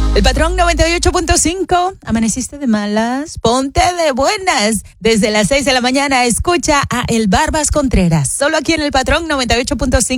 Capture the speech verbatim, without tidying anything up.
El Patrón noventa y ocho punto cinco. ¿Amaneciste de malas? Ponte de buenas. Desde las seis de la mañana escucha a El Barbas Contreras. Solo aquí en el Patrón noventa y ocho punto cinco.